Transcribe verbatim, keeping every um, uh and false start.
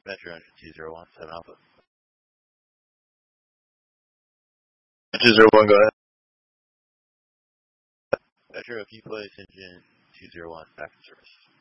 Metro engine two zero one, seven Alpha. two zero one, go ahead. Metro, if you place engine two zero one, back in service.